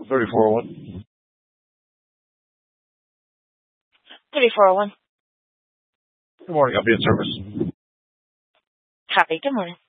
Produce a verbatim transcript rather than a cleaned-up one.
thirty-four oh one. thirty-four oh one. Good morning. I'll be in service. Copy. Good morning.